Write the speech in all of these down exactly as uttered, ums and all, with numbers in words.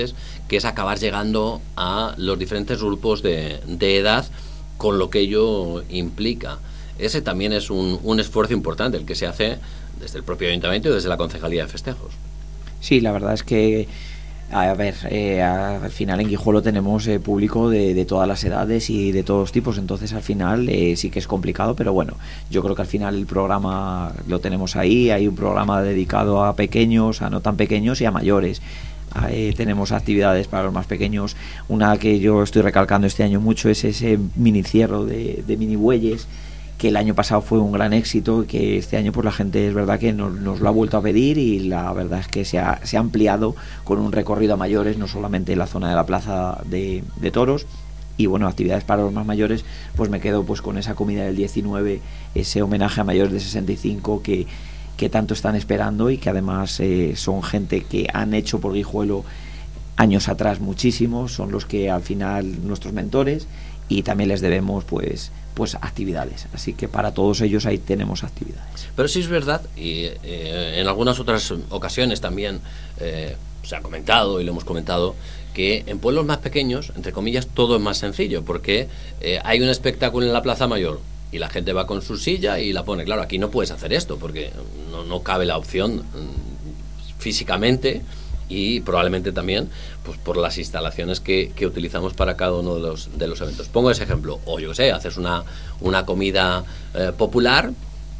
que es acabar llegando a los diferentes grupos de, de edad con lo que ello implica. Ese también es un, un esfuerzo importante el que se hace desde el propio ayuntamiento y desde la Concejalía de Festejos. Sí, la verdad es que, a ver, eh, al final en Guijuelo tenemos eh, público de, de todas las edades y de todos tipos, entonces al final eh, sí que es complicado, pero bueno, yo creo que al final el programa lo tenemos ahí, hay un programa dedicado a pequeños, a no tan pequeños y a mayores. Eh, tenemos actividades para los más pequeños. Una que yo estoy recalcando este año mucho es ese mini cierro de, de mini bueyes, que el año pasado fue un gran éxito, que este año pues la gente es verdad que nos, nos lo ha vuelto a pedir, y la verdad es que se ha, se ha ampliado con un recorrido a mayores, no solamente en la zona de la plaza de, de toros. Y bueno, actividades para los más mayores, pues me quedo pues con esa comida del diecinueve, ese homenaje a mayores de sesenta y cinco que que tanto están esperando, y que además eh, son gente que han hecho por Guijuelo años atrás muchísimo, son los que al final nuestros mentores, y también les debemos pues pues actividades, así que para todos ellos ahí tenemos actividades. Pero sí es verdad, y eh, en algunas otras ocasiones también eh, se ha comentado y lo hemos comentado, que en pueblos más pequeños, entre comillas, todo es más sencillo, porque eh, hay un espectáculo en la Plaza Mayor y la gente va con su silla y la pone. Claro, aquí no puedes hacer esto porque no, no cabe la opción mmm, físicamente, y probablemente también pues por las instalaciones que, que utilizamos para cada uno de los, de los eventos. Pongo ese ejemplo, o yo qué sé, haces una, una comida eh, popular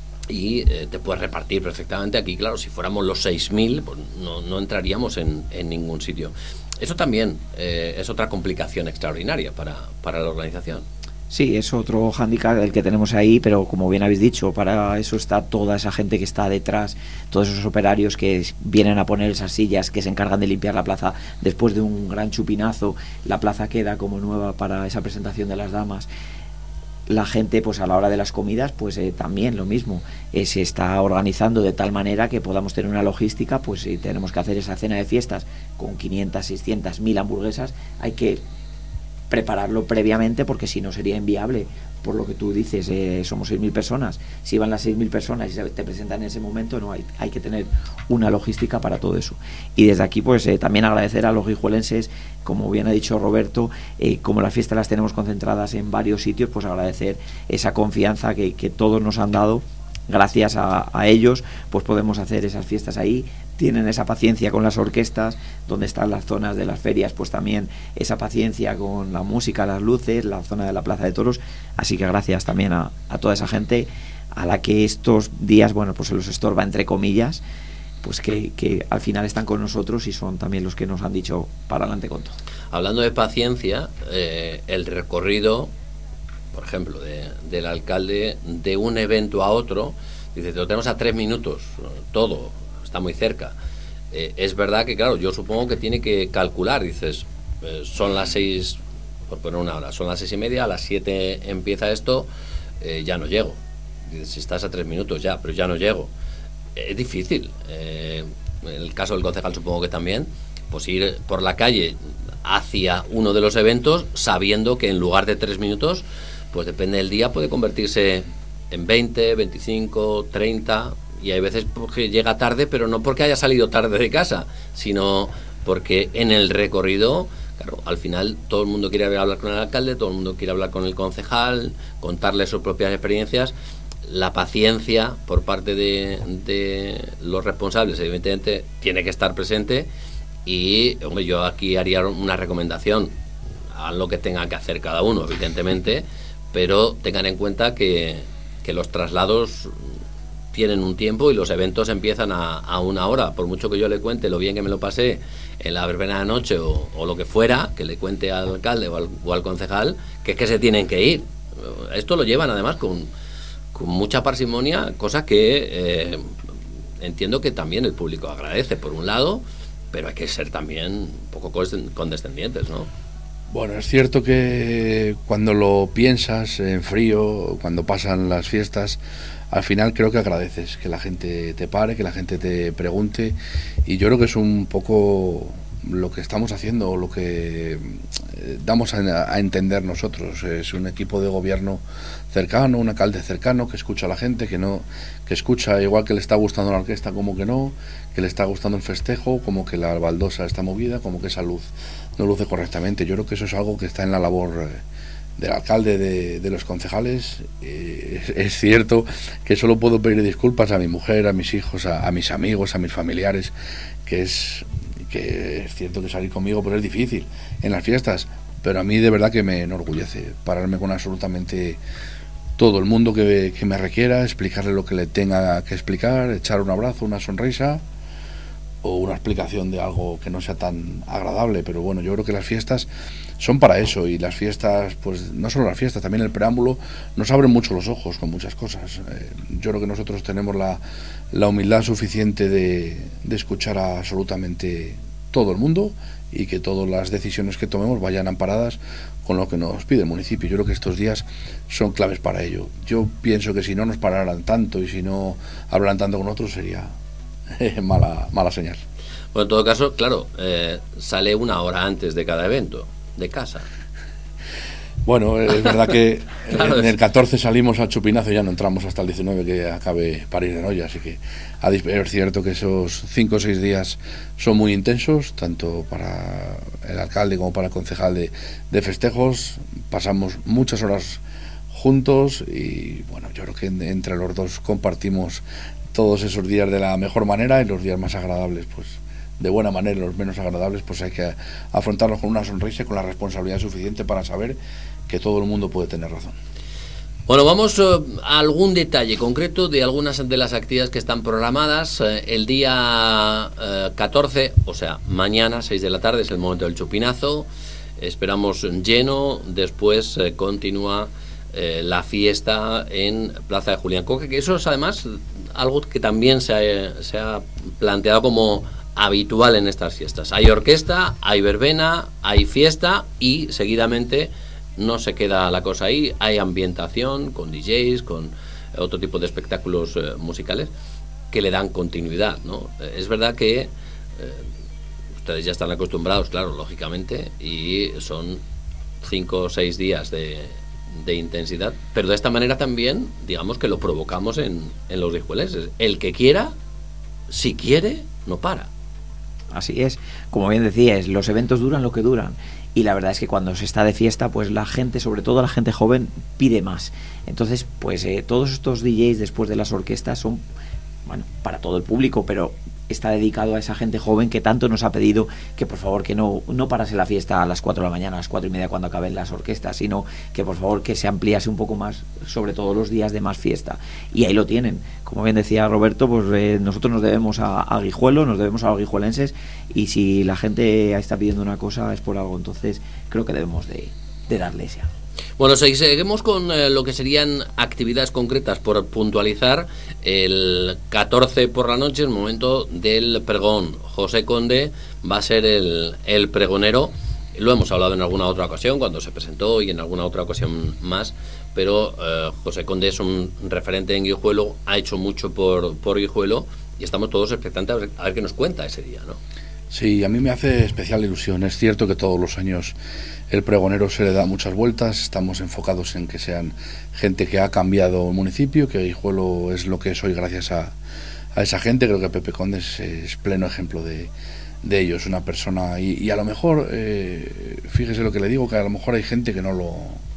y eh, te puedes repartir perfectamente. Aquí, claro, si fuéramos los seis mil, pues no, no entraríamos en, en ningún sitio. Eso también eh, es otra complicación extraordinaria para, para la organización. Sí, es otro hándicap el que tenemos ahí, pero como bien habéis dicho, para eso está toda esa gente que está detrás, todos esos operarios que vienen a poner esas sillas, que se encargan de limpiar la plaza después de un gran chupinazo. La plaza queda como nueva para esa presentación de las damas. La gente, pues a la hora de las comidas, pues eh, también lo mismo, eh, se está organizando de tal manera que podamos tener una logística. Pues si tenemos que hacer esa cena de fiestas con quinientas, seiscientas, mil hamburguesas, hay que prepararlo previamente, porque si no sería inviable. Por lo que tú dices, eh, somos seis mil personas, si van las seis mil personas y se te presentan en ese momento, no hay, hay que tener una logística para todo eso. Y desde aquí pues eh, también agradecer a los guijuelenses, como bien ha dicho Roberto, eh, como las fiestas las tenemos concentradas en varios sitios, pues agradecer esa confianza que, que todos nos han dado. Gracias a, a ellos pues podemos hacer esas fiestas ahí. Tienen esa paciencia con las orquestas, donde están las zonas de las ferias, pues también esa paciencia con la música, las luces, la zona de la Plaza de Toros. Así que gracias también a, a toda esa gente a la que estos días, bueno, pues se los estorba entre comillas, pues que, que al final están con nosotros y son también los que nos han dicho para adelante con todo. Hablando de paciencia, eh, el recorrido, por ejemplo, de, del alcalde de un evento a otro, dice, lo tenemos a tres minutos, todo, está muy cerca. Eh, es verdad que, claro, yo supongo que tiene que calcular, dices, eh, son las seis, por poner una hora, son las seis y media, a las siete empieza esto, eh, ya no llego. Dices, si estás a tres minutos ya, pero ya no llego. Eh, es difícil. Eh, en el caso del concejal supongo que también, pues ir por la calle hacia uno de los eventos sabiendo que en lugar de tres minutos, pues depende del día, puede convertirse en veinte, veinticinco, treinta, y hay veces porque llega tarde, pero no porque haya salido tarde de casa, sino porque en el recorrido, claro, al final todo el mundo quiere hablar con el alcalde, todo el mundo quiere hablar con el concejal, contarle sus propias experiencias. La paciencia por parte de, de los responsables, evidentemente, tiene que estar presente. Y, hombre, yo aquí haría una recomendación a lo que tenga que hacer cada uno, evidentemente, pero tengan en cuenta que, que los traslados tienen un tiempo y los eventos empiezan a, a una hora. Por mucho que yo le cuente lo bien que me lo pasé en la verbena de noche o, o lo que fuera, que le cuente al alcalde o al, o al concejal, que es que se tienen que ir. Esto lo llevan además con, con mucha parsimonia, cosa que eh, entiendo que también el público agradece por un lado, pero hay que ser también un poco condescendientes, ¿no? Bueno, es cierto que cuando lo piensas en frío, cuando pasan las fiestas, al final creo que agradeces que la gente te pare, que la gente te pregunte, y yo creo que es un poco lo que estamos haciendo, o lo que damos a, a entender nosotros. Es un equipo de gobierno cercano, un alcalde cercano que escucha a la gente, que no, que escucha igual que le está gustando la orquesta como que no, que le está gustando el festejo, como que la baldosa está movida, como que esa luz no luce correctamente. Yo creo que eso es algo que está en la labor del alcalde, de, de los concejales. Eh, es, es cierto que solo puedo pedir disculpas a mi mujer, a mis hijos, a, a mis amigos, a mis familiares, que es que es cierto que salir conmigo pues es difícil en las fiestas, pero a mí de verdad que me enorgullece pararme con absolutamente todo el mundo que, que me requiera, explicarle lo que le tenga que explicar, echar un abrazo, una sonrisa o una explicación de algo que no sea tan agradable. Pero bueno, yo creo que las fiestas son para eso, y las fiestas, pues no solo las fiestas, también el preámbulo nos abre mucho los ojos con muchas cosas. Eh, yo creo que nosotros tenemos la, la humildad suficiente de, de escuchar a absolutamente todo el mundo, y que todas las decisiones que tomemos vayan amparadas con lo que nos pide el municipio. Yo creo que estos días son claves para ello. Yo pienso que si no nos pararan tanto y si no hablaran tanto con nosotros sería eh, mala, mala señal. Bueno, en todo caso, claro, eh, sale una hora antes de cada evento de casa. Bueno, es verdad que claro, en el catorce salimos al chupinazo y ya no entramos hasta el diecinueve, que acabe París de Noia, así que es cierto que esos cinco o seis días son muy intensos, tanto para el alcalde como para el concejal de, de festejos. Pasamos muchas horas juntos y bueno, yo creo que entre los dos compartimos todos esos días de la mejor manera, y los días más agradables pues de buena manera, los menos agradables pues hay que afrontarlos con una sonrisa y con la responsabilidad suficiente para saber que todo el mundo puede tener razón. Bueno, vamos uh, a algún detalle concreto de algunas de las actividades que están programadas. Uh, el día uh, catorce, o sea, mañana, seis de la tarde, es el momento del chupinazo. Esperamos lleno. Después uh, continúa uh, la fiesta en Plaza de Julián Coque, que eso es además algo que también se ha, se ha planteado como habitual en estas fiestas. Hay orquesta, hay verbena, hay fiesta, y seguidamente no se queda la cosa ahí, hay ambientación con D Js, con otro tipo de espectáculos eh, musicales que le dan continuidad, ¿no? Eh, es verdad que eh, ustedes ya están acostumbrados, claro, lógicamente, y son cinco o seis días de, de intensidad, pero de esta manera también, digamos que lo provocamos en, en los dijuelenses. El que quiera, si quiere, no para. Así es, como bien decías, los eventos duran lo que duran, y la verdad es que cuando se está de fiesta, pues la gente, sobre todo la gente joven, pide más. Entonces, pues eh, todos estos D Js después de las orquestas son, bueno, para todo el público, pero está dedicado a esa gente joven que tanto nos ha pedido que por favor que no, no parase la fiesta a las cuatro de la mañana, a las cuatro y media cuando acaben las orquestas, sino que por favor que se ampliase un poco más, sobre todo los días de más fiesta. Y ahí lo tienen. Como bien decía Roberto, pues eh, nosotros nos debemos a, a Guijuelo, nos debemos a los guijuelenses, y si la gente está pidiendo una cosa es por algo, entonces creo que debemos de, de darle ese algo. Bueno, seguimos con eh, lo que serían actividades concretas por puntualizar. El catorce por la noche, el momento del pregón. José Conde va a ser el, el pregonero. Lo hemos hablado en alguna otra ocasión, cuando se presentó, y en alguna otra ocasión más, pero eh, José Conde es un referente en Guijuelo, ha hecho mucho por, por Guijuelo, y estamos todos expectantes a ver, a ver qué nos cuenta ese día, ¿no? Sí, a mí me hace especial ilusión. Es cierto que todos los años el pregonero se le da muchas vueltas, estamos enfocados en que sean gente que ha cambiado el municipio, que Guijuelo es lo que es hoy gracias a, a esa gente. Creo que Pepe Conde es, es pleno ejemplo de, de ello, es una persona, y, y a lo mejor, eh, fíjese lo que le digo, que a lo mejor hay gente que no lo,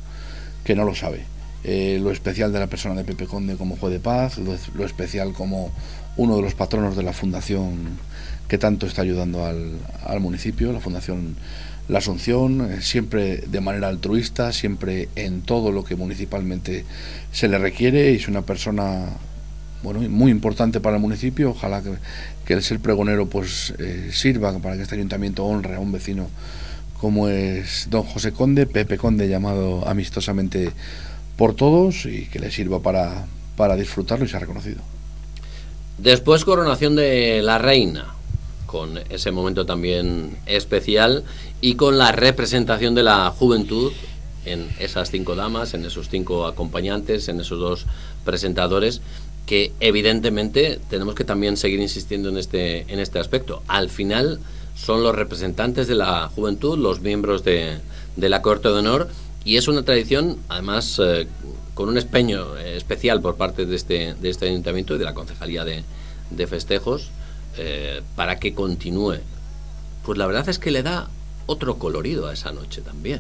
que no lo sabe. Eh, lo especial de la persona de Pepe Conde como juez de paz, lo, lo especial como uno de los patronos de la fundación que tanto está ayudando al, al municipio, la Fundación La Asunción, eh, siempre de manera altruista, siempre en todo lo que municipalmente se le requiere, y es una persona, bueno, muy importante para el municipio. Ojalá que, que el ser pregonero pues eh, sirva para que este ayuntamiento honre a un vecino como es don José Conde, Pepe Conde, llamado amistosamente por todos, y que le sirva para, para disfrutarlo y ser reconocido. Después, coronación de la reina, con ese momento también especial, y con la representación de la juventud en esas cinco damas, en esos cinco acompañantes, en esos dos presentadores, que evidentemente tenemos que también seguir insistiendo en este, en este aspecto. Al final son los representantes de la juventud, los miembros de, de la Corte de Honor, y es una tradición, además, eh, con un empeño eh, especial por parte de este, de este ayuntamiento y de la Concejalía de, de Festejos, eh, para que continúe. Pues la verdad es que le da otro colorido a esa noche también.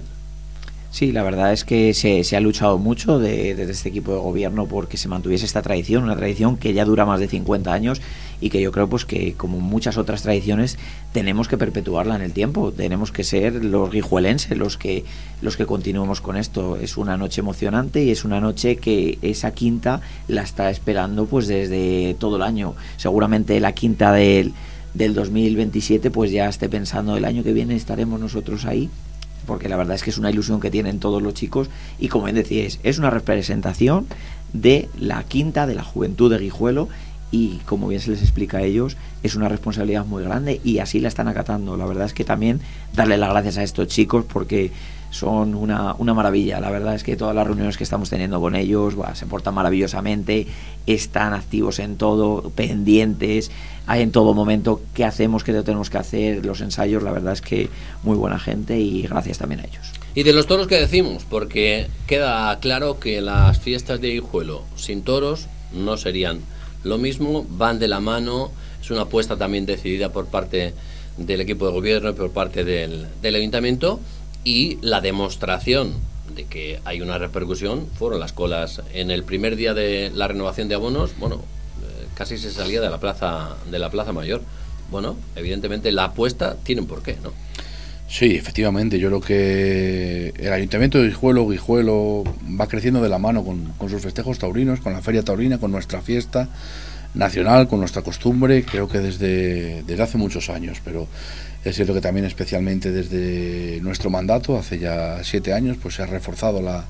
Sí, la verdad es que se, se ha luchado mucho de, desde este equipo de gobierno porque se mantuviese esta tradición, una tradición que ya dura más de cincuenta años y que yo creo pues que, como muchas otras tradiciones, tenemos que perpetuarla en el tiempo. Tenemos que ser los guijuelenses los que los que continuemos con esto. Es una noche emocionante y es una noche que esa quinta la está esperando pues desde todo el año. Seguramente la quinta del, del dos mil veintisiete pues ya esté pensando el año que viene estaremos nosotros ahí, porque la verdad es que es una ilusión que tienen todos los chicos y, como bien decíais, es una representación de la quinta de la juventud de Guijuelo y, como bien se les explica a ellos, es una responsabilidad muy grande y así la están acatando. La verdad es que también darle las gracias a estos chicos porque son una, una maravilla. La verdad es que todas las reuniones que estamos teniendo con ellos, bah, se portan maravillosamente, están activos en todo, pendientes, hay en todo momento qué hacemos, qué tenemos que hacer, los ensayos. La verdad es que muy buena gente y gracias también a ellos. Y de los toros, que decimos, porque queda claro que las fiestas de Guijuelo sin toros no serían lo mismo, van de la mano. Es una apuesta también decidida por parte del equipo de gobierno y por parte del, del ayuntamiento, y la demostración de que hay una repercusión fueron las colas en el primer día de la renovación de abonos. Bueno, eh, casi se salía de la plaza de la plaza mayor. Bueno, evidentemente la apuesta tiene un porqué, ¿no? Sí, efectivamente, yo creo que el Ayuntamiento de Guijuelo, Guijuelo va creciendo de la mano con, con sus festejos taurinos, con la Feria Taurina, con nuestra fiesta nacional, con nuestra costumbre, creo que desde, desde hace muchos años, pero es cierto que también especialmente desde nuestro mandato, hace ya siete años, pues se ha reforzado la,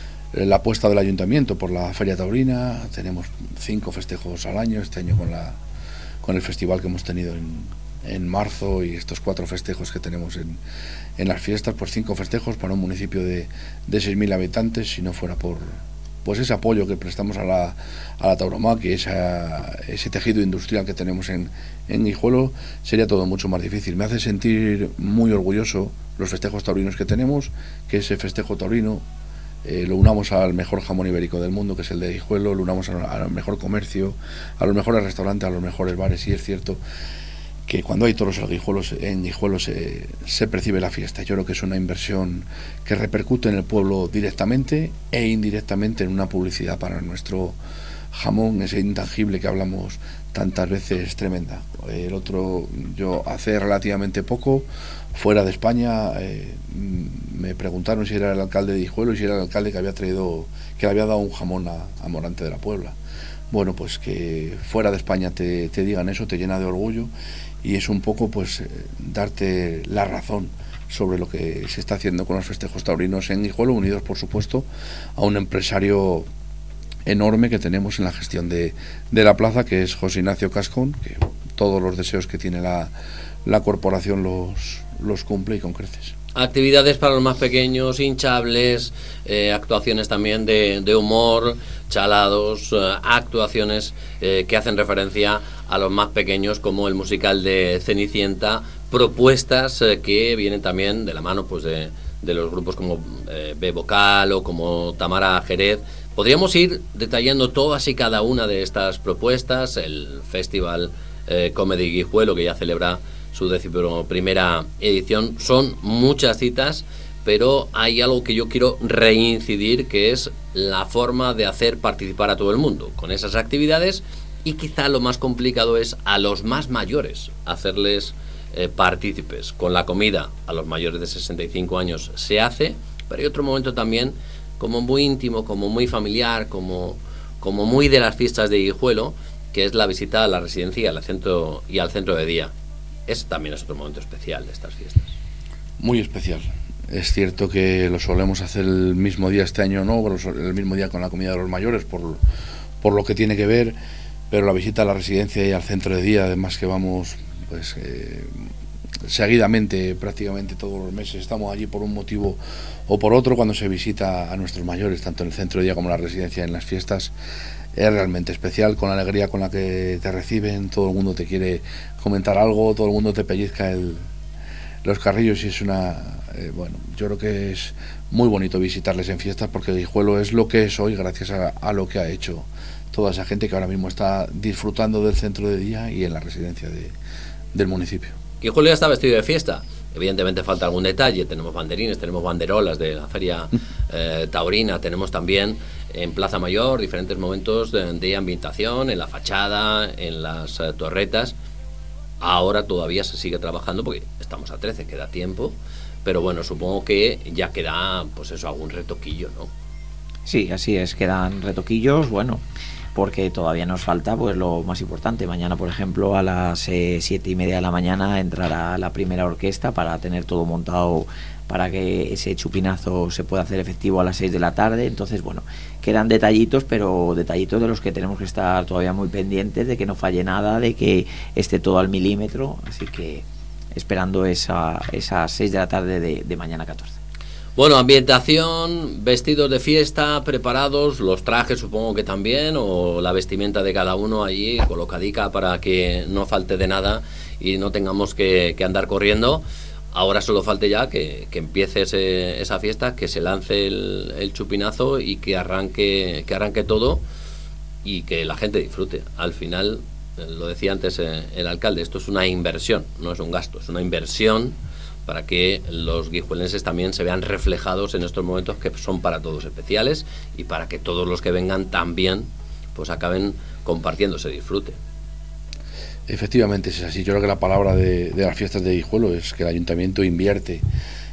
la apuesta del Ayuntamiento por la Feria Taurina. Tenemos cinco festejos al año, este año con, la, con el festival que hemos tenido en, en marzo y estos cuatro festejos que tenemos en, en las fiestas, pues cinco festejos para un municipio de, de seis mil habitantes. Si no fuera por pues ese apoyo que prestamos a la, a la tauromaquia, esa, ese tejido industrial que tenemos en, en Guijuelo, sería todo mucho más difícil. Me hace sentir muy orgulloso los festejos taurinos que tenemos, que ese festejo taurino eh, lo unamos al mejor jamón ibérico del mundo, que es el de Guijuelo, lo unamos al, al mejor comercio, a los mejores restaurantes, a los mejores bares. Y es cierto que cuando hay toros en Guijuelo, en Guijuelo se, se percibe la fiesta. Yo creo que es una inversión que repercute en el pueblo directamente e indirectamente en una publicidad para nuestro jamón, ese intangible que hablamos tantas veces, tremenda. El otro, yo hace relativamente poco, fuera de España, eh, me preguntaron si era el alcalde de Guijuelo y si era el alcalde que había traído, que le había dado un jamón a, a Morante de la Puebla. Bueno, pues que fuera de España te, te digan eso, te llena de orgullo. Y es un poco pues darte la razón sobre lo que se está haciendo con los festejos taurinos en Guijuelo, unidos por supuesto a un empresario enorme que tenemos en la gestión de, de la plaza, que es José Ignacio Cascón, que todos los deseos que tiene la, la corporación los, los cumple y con creces. Actividades para los más pequeños, hinchables, eh, actuaciones también de, de humor, chalados, eh, actuaciones eh, que hacen referencia a los más pequeños, como el musical de Cenicienta, propuestas eh, que vienen también de la mano pues de, de los grupos como eh, B Vocal o como Tamara Jerez. Podríamos ir detallando todas y cada una de estas propuestas. El Festival eh, Comedy Guijuelo, que ya celebra su décimo primera edición. Son muchas citas, pero hay algo que yo quiero reincidir, que es la forma de hacer participar a todo el mundo con esas actividades, y quizá lo más complicado es a los más mayores hacerles eh, partícipes. Con la comida a los mayores de sesenta y cinco años se hace, pero hay otro momento también como muy íntimo, como muy familiar, como, como muy de las fiestas de Guijuelo, que es la visita a la residencia y al centro, y al centro de día. Ese también es otro momento especial de estas fiestas. Muy especial. Es cierto que lo solemos hacer el mismo día, este año no, el mismo día con la comida de los mayores, por, por lo que tiene que ver, pero la visita a la residencia y al centro de día, además que vamos pues eh, seguidamente, prácticamente todos los meses, estamos allí por un motivo o por otro. Cuando se visita a nuestros mayores, tanto en el centro de día como en la residencia, en las fiestas, es realmente especial, con la alegría con la que te reciben. Todo el mundo te quiere comentar algo, todo el mundo te pellizca el, los carrillos, y es una, eh, bueno, yo creo que es muy bonito visitarles en fiestas, porque Guijuelo es lo que es hoy gracias a, a lo que ha hecho toda esa gente que ahora mismo está disfrutando del centro de día y en la residencia de, del municipio. Guijuelo ya está vestido de fiesta. Evidentemente falta algún detalle, tenemos banderines, tenemos banderolas de la feria eh, taurina, tenemos también en Plaza Mayor diferentes momentos de, de ambientación, en la fachada, en las eh, torretas. Ahora todavía se sigue trabajando porque estamos a trece, queda tiempo, pero bueno, supongo que ya queda, pues eso, algún retoquillo, ¿no? Sí, así es, quedan retoquillos, bueno, porque todavía nos falta pues lo más importante. Mañana, por ejemplo, a las eh, siete y media de la mañana entrará la primera orquesta para tener todo montado para que ese chupinazo se pueda hacer efectivo a las seis de la tarde. Entonces, bueno, quedan detallitos, pero detallitos de los que tenemos que estar todavía muy pendientes, de que no falle nada, de que esté todo al milímetro, así que esperando esa, esas seis de la tarde de, de mañana catorce. Bueno, ambientación, vestidos de fiesta, preparados, los trajes supongo que también, o la vestimenta de cada uno allí colocadica para que no falte de nada y no tengamos que, que andar corriendo. Ahora solo falte ya que, que empiece ese, esa fiesta, que se lance el, el chupinazo y que arranque, que arranque todo y que la gente disfrute. Al final, lo decía antes eh, el alcalde, esto es una inversión, no es un gasto, es una inversión para que los guijuelenses también se vean reflejados en estos momentos que son para todos especiales y para que todos los que vengan también pues acaben compartiendo ese disfrute. Efectivamente es así. Yo creo que la palabra de, de las fiestas de Guijuelo es que el ayuntamiento invierte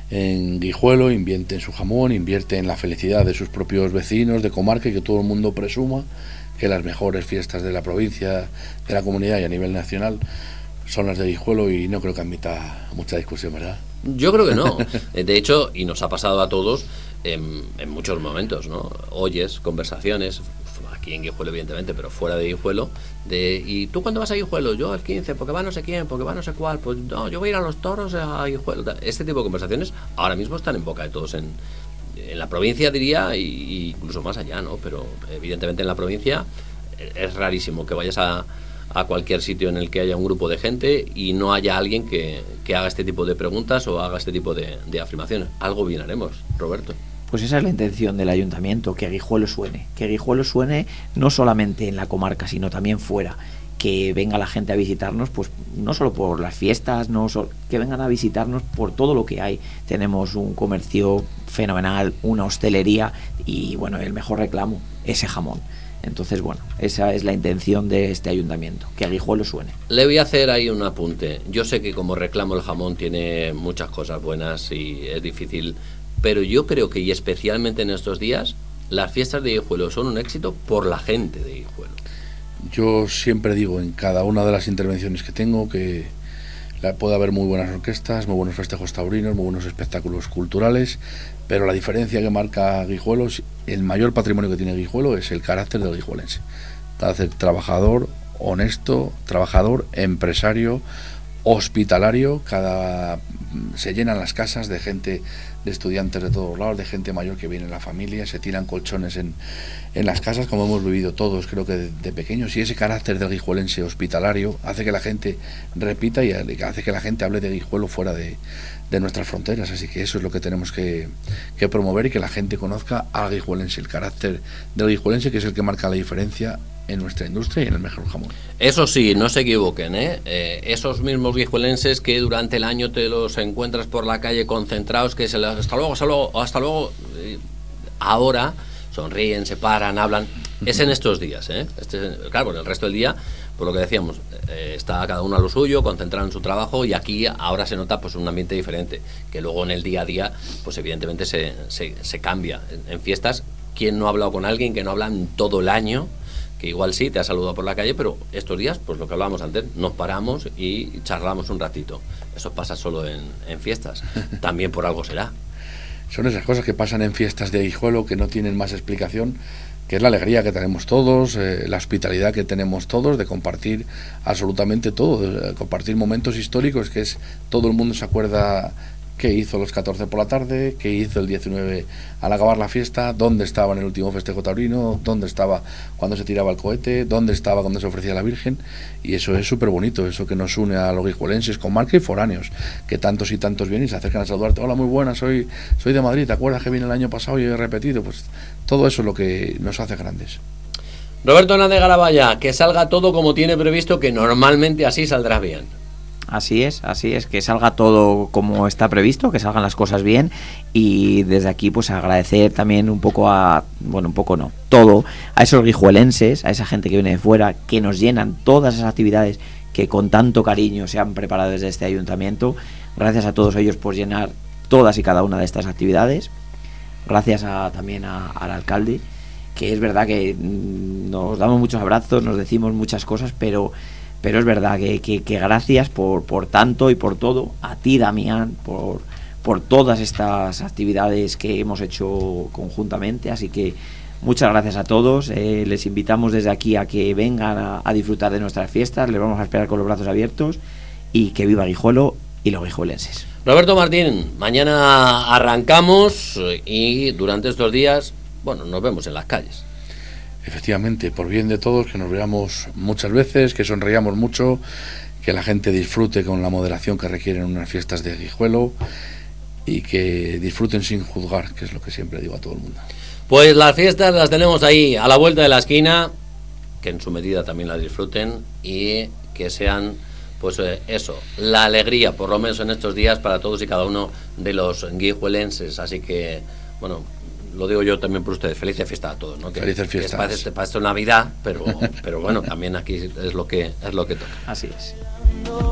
en Guijuelo, invierte en su jamón, invierte en la felicidad de sus propios vecinos de comarca, y que todo el mundo presuma que las mejores fiestas de la provincia, de la comunidad y a nivel nacional son las de Guijuelo, y no creo que admita mucha discusión, ¿verdad? Yo creo que no. De hecho, y nos ha pasado a todos en, en muchos momentos, ¿no? Oyes conversaciones, aquí en Guijuelo evidentemente, pero fuera de Guijuelo, de ¿y tú cuándo vas a Guijuelo? Yo al quince, porque va no sé quién, porque va no sé cuál, pues no, yo voy a ir a los toros a Guijuelo. Este tipo de conversaciones ahora mismo están en boca de todos en, en la provincia, diría, y, y incluso más allá, ¿no? Pero evidentemente en la provincia es rarísimo que vayas a a cualquier sitio en el que haya un grupo de gente y no haya alguien que, que haga este tipo de preguntas o haga este tipo de, de afirmaciones. Algo bien haremos, Roberto. Pues esa es la intención del ayuntamiento, que Guijuelo suene, que Guijuelo suene no solamente en la comarca, sino también fuera, que venga la gente a visitarnos, pues no solo por las fiestas, no solo, que vengan a visitarnos por todo lo que hay. Tenemos un comercio fenomenal, una hostelería y bueno, el mejor reclamo, ese jamón. Entonces, bueno, esa es la intención de este ayuntamiento, que a Guijuelo suene. Le voy a hacer ahí un apunte. Yo sé que como reclamo el jamón tiene muchas cosas buenas y es difícil, pero yo creo que, y especialmente en estos días, las fiestas de Guijuelo son un éxito por la gente de Guijuelo. Yo siempre digo en cada una de las intervenciones que tengo que puede haber muy buenas orquestas, muy buenos festejos taurinos, muy buenos espectáculos culturales, pero la diferencia que marca Guijuelo, el mayor patrimonio que tiene Guijuelo es el carácter del guijuelense. Carácter trabajador, honesto, trabajador, empresario, hospitalario. Cada se llenan las casas de gente, de estudiantes de todos lados, de gente mayor que viene en la familia, se tiran colchones en, en las casas, como hemos vivido todos, creo que de, de pequeños, y ese carácter del guijuelense hospitalario hace que la gente repita y hace que la gente hable de Guijuelo fuera de, de nuestras fronteras. Así que eso es lo que tenemos que, que promover, y que la gente conozca al guijuelense, el carácter del guijuelense, que es el que marca la diferencia en nuestra industria y en el mejor jamón. Eso sí, no se equivoquen, ¿eh? Eh, esos mismos guijuelenses que durante el año te los encuentras por la calle concentrados, que se les, hasta luego, hasta luego, hasta luego, eh, ahora sonríen, se paran, hablan, es en estos días, ¿eh? Este, claro, en el resto del día, por lo que decíamos, eh, está cada uno a lo suyo, concentrado en su trabajo, y aquí ahora se nota pues un ambiente diferente, que luego en el día a día, pues evidentemente se, se, se cambia. En, en fiestas, ¿quién no ha hablado con alguien que no habla en todo el año? Que igual sí, te ha saludado por la calle, pero estos días, pues lo que hablábamos antes, nos paramos y charlamos un ratito. Eso pasa solo en, en fiestas. También por algo será. son esas cosas que pasan en fiestas de Guijuelo que no tienen más explicación, que es la alegría que tenemos todos, eh, la hospitalidad que tenemos todos de compartir absolutamente todo, de compartir momentos históricos, que es todo el mundo se acuerda qué hizo los catorce por la tarde, qué hizo el diecinueve al acabar la fiesta, dónde estaba en el último festejo taurino, dónde estaba cuando se tiraba el cohete, dónde estaba cuando se ofrecía la Virgen, y eso es súper bonito, eso que nos une a los guijuelenses, comarca y foráneos, que tantos y tantos vienen y se acercan a saludarte. Hola, muy buenas, soy, soy de Madrid, ¿te acuerdas que vine el año pasado y he repetido? Pues todo eso es lo que nos hace grandes. Roberto Hernández Garabaya, que salga todo como tiene previsto, que normalmente así saldrá bien. Así es, así es, que salga todo como está previsto, que salgan las cosas bien, y desde aquí pues agradecer también un poco a, bueno, un poco no, todo, a esos guijuelenses, a esa gente que viene de fuera, que nos llenan todas esas actividades que con tanto cariño se han preparado desde este ayuntamiento. Gracias a todos ellos por llenar todas y cada una de estas actividades. Gracias a, también a, al alcalde, que es verdad que nos damos muchos abrazos, nos decimos muchas cosas, pero... Pero es verdad que, que, que gracias por, por tanto y por todo, a ti, Damián, por, por todas estas actividades que hemos hecho conjuntamente, así que muchas gracias a todos, eh, les invitamos desde aquí a que vengan a, a disfrutar de nuestras fiestas, les vamos a esperar con los brazos abiertos, y que viva Guijuelo y los guijuelenses. Roberto Martín, mañana arrancamos y durante estos días, bueno, nos vemos en las calles. Efectivamente, por bien de todos, que nos veamos muchas veces, que sonreíamos mucho, que la gente disfrute con la moderación que requieren unas fiestas de Guijuelo y que disfruten sin juzgar, que es lo que siempre digo a todo el mundo. Pues las fiestas las tenemos ahí a la vuelta de la esquina, que en su medida también las disfruten y que sean, pues eh, eso, la alegría, por lo menos en estos días, para todos y cada uno de los guijuelenses. Así que, bueno, lo digo yo también por ustedes, felices fiestas a todos, ¿no? Que, felices fiestas. Que parece, parece Navidad, pero, pero bueno, también aquí es lo que es lo que toca. Así es.